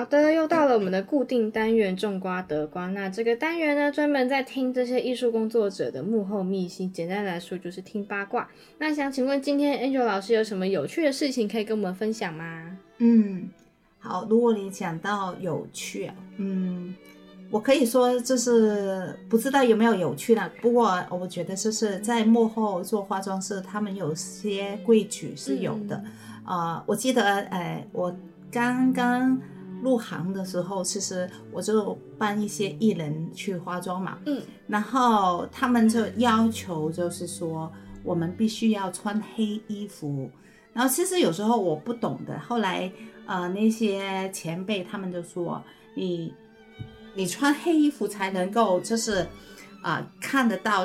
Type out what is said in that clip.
好的，又到了我们的固定单元种瓜得瓜。那这个单元呢，专门在听这些艺术工作者的幕后秘辛，简单来说就是听八卦。那想请问今天 Angel 老师有什么有趣的事情可以跟我们分享吗？ 好，如果你讲到有趣我可以说就是不知道有没有有趣呢，不过我觉得就是在幕后做化妆师他们有些规矩是有的。我记得我刚刚入行的时候，其实我就帮一些艺人去化妆嘛，然后他们就要求就是说我们必须要穿黑衣服，然后其实有时候我不懂的，后来那些前辈他们就说你穿黑衣服才能够就是看得到